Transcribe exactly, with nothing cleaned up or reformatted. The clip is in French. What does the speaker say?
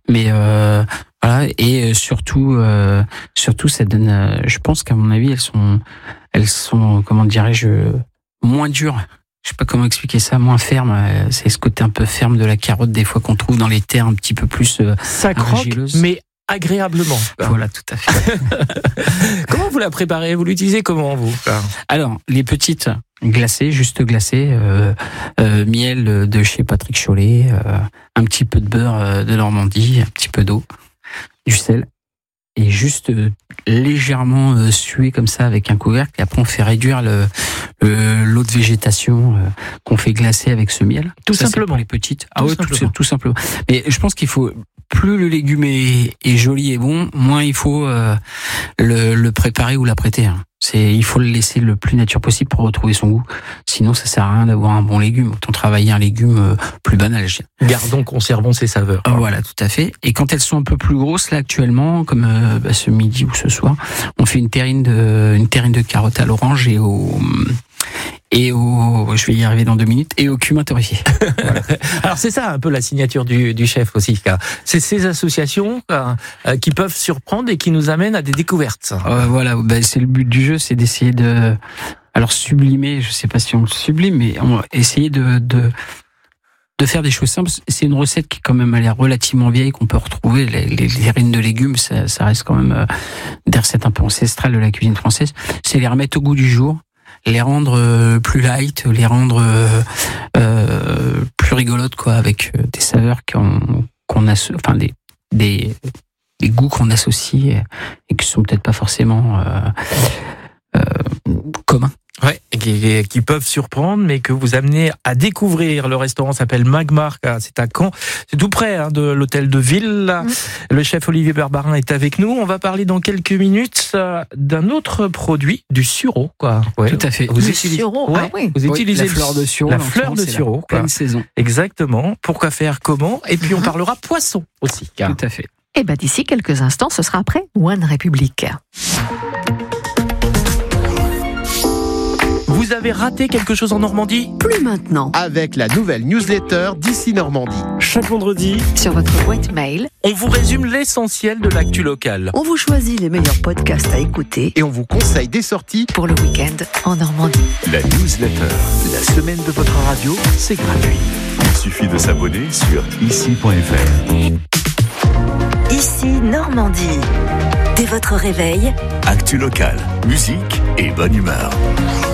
Mais euh, voilà, et surtout, euh, surtout, ça donne. Euh, je pense qu'à mon avis, elles sont, elles sont, comment dirais-je, moins dures. Je sais pas comment expliquer ça, moins ferme. C'est ce côté un peu ferme de la carotte des fois qu'on trouve dans les terres un petit peu plus euh, ça croque, mais agréablement. Voilà, tout à fait. Comment vous la préparez? Vous l'utilisez comment, vous? Alors, les petites glacées, juste glacées, euh, euh, miel de chez Patrick Chollet, euh, un petit peu de beurre de Normandie, un petit peu d'eau, du sel, et juste euh, légèrement euh, suer comme ça avec un couvercle. Et après, on fait réduire le, le l'eau de végétation euh, qu'on fait glacer avec ce miel. Tout ça, simplement. C'est pour les petites. Ah tout ouais, simplement. Tout, tout simplement. Mais je pense qu'il faut, plus le légume est, est joli et bon, moins il faut euh, le, le préparer ou l'apprêter. Hein. C'est, il faut le laisser le plus nature possible pour retrouver son goût. Sinon, ça sert à rien d'avoir un bon légume. Autant travailler un légume euh, plus banal. Gardons, conservons ses saveurs. Euh, voilà, tout à fait. Et quand elles sont un peu plus grosses, là, actuellement, comme euh, bah, ce midi ou ce soir, on fait une terrine de, une terrine de carottes à l'orange et au, et au, je vais y arriver dans deux minutes, et au cumin torréfié. Voilà. Alors c'est ça un peu la signature du, du chef aussi. C'est ces associations euh, qui peuvent surprendre et qui nous amènent à des découvertes. Euh, voilà, bah, c'est le but du jeu, c'est d'essayer de, alors sublimer, je sais pas si on le sublime, mais on va essayer de, de de faire des choses simples. C'est une recette qui quand même a l'air relativement vieille, qu'on peut retrouver. Les, les, les terrines de légumes, ça, ça reste quand même euh, des recettes un peu ancestrales de la cuisine française. C'est les remettre au goût du jour, les rendre euh, plus light, les rendre euh, euh, plus rigolotes, quoi, avec euh, des saveurs qu'on, qu'on a, enfin des, des, des goûts qu'on associe et qui sont peut-être pas forcément euh, euh, communs. Ouais, qui, qui peuvent surprendre, mais que vous amenez à découvrir. Le restaurant s'appelle Magmark, c'est à Caen, c'est tout près hein, de l'hôtel de ville. Mmh. Le chef Olivier Berbarin est avec nous. On va parler dans quelques minutes euh, d'un autre produit, du sureau, quoi. Ouais. Tout à fait. Vous utilisez, sureau, ouais, ah oui. vous utilisez oui, la fleur de sureau, la fleur de sureau, pleine quoi. Saison. Exactement. Pourquoi faire, comment? Et puis on parlera poisson aussi. Car... Tout à fait. Et ben d'ici quelques instants, ce sera après One République. Vous avez raté quelque chose en Normandie? Plus maintenant. Avec la nouvelle newsletter d'ici Normandie. Chaque vendredi, sur votre boîte mail, on vous résume l'essentiel de l'actu locale. On vous choisit les meilleurs podcasts à écouter. Et on vous conseille des sorties pour le week-end en Normandie. La newsletter, la semaine de votre radio, c'est gratuit. Il suffit de s'abonner sur ici point f r. Ici Normandie. Dès votre réveil, actu locale, musique et bonne humeur.